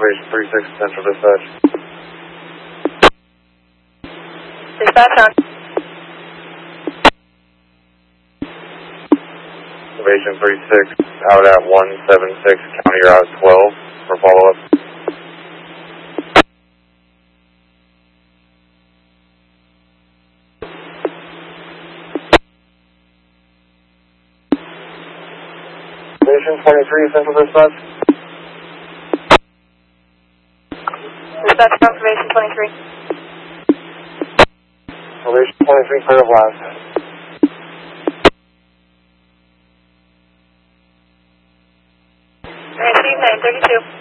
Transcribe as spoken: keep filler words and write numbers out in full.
Elevation three six, Central Dispatch. Dispatch on. Elevation three six, out at one seven six, county route twelve for follow-up. Elevation twenty-three, Central Dispatch. Dispatch confirmation twenty-three. Elevation twenty-three, clear of last. Receive nine thirty-two.